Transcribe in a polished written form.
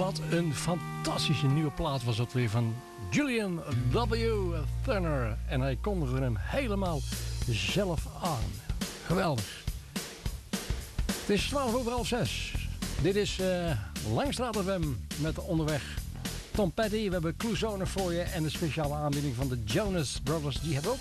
Wat een fantastische nieuwe plaat was dat weer van Julian W. Turner. En hij kondigde hem helemaal zelf aan. Geweldig. Het is 6:12. Dit is Langstraat FM met onderweg Tom Petty. We hebben Clouseau voor je en de speciale aanbieding van de Jonas Brothers. Die hebben ook